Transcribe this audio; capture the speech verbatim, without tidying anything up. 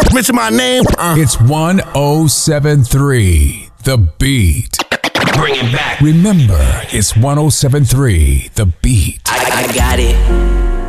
Mention my name. Uh. It's one oh seven three, The Beat. Bring it back. Remember, it's one oh seven three, The Beat. I, I got it.